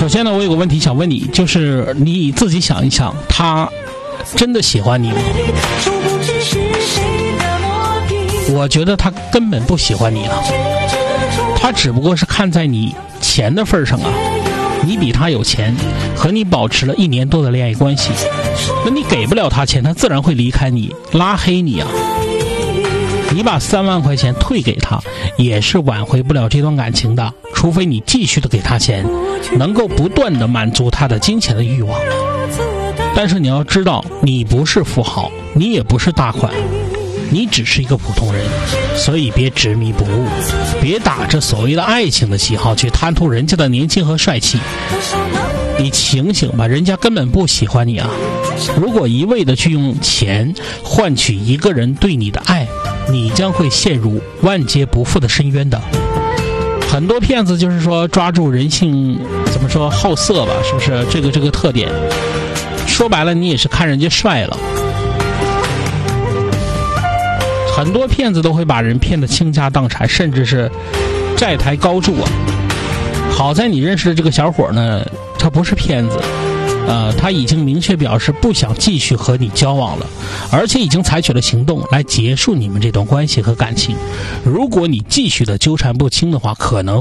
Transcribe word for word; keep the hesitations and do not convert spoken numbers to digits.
首先呢，我有个问题想问你，就是你自己想一想，他真的喜欢你吗？我觉得他根本不喜欢你了，他只不过是看在你钱的份上啊，你比他有钱，和你保持了一年多的恋爱关系，那你给不了他钱，他自然会离开你，拉黑你啊。你把三万块钱退给他，也是挽回不了这段感情的，除非你继续的给他钱，能够不断的满足他的金钱的欲望。但是你要知道，你不是富豪，你也不是大款，你只是一个普通人，所以别执迷不悟，别打着所谓的爱情的旗号去贪图人家的年轻和帅气。你醒醒吧，人家根本不喜欢你啊！如果一味的去用钱换取一个人对你的爱，你将会陷入万劫不复的深渊的。很多骗子就是说抓住人性怎么说好色吧，是不是这个这个特点？说白了，你也是看人家帅了。很多骗子都会把人骗得倾家荡产，甚至是债台高筑啊。好在你认识的这个小伙呢，他不是骗子，呃，他已经明确表示不想继续和你交往了，而且已经采取了行动来结束你们这段关系和感情。如果你继续的纠缠不清的话，可能